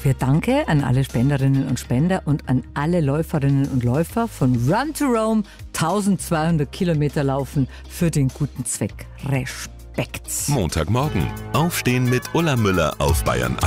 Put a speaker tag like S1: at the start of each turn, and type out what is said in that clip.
S1: wir Danke an alle Spenderinnen und Spender und an alle Läuferinnen und Läufer von Run to Rome, 1200 Kilometer laufen für den guten Zweck. Respekt.
S2: Montagmorgen. Aufstehen mit Ulla Müller auf Bayern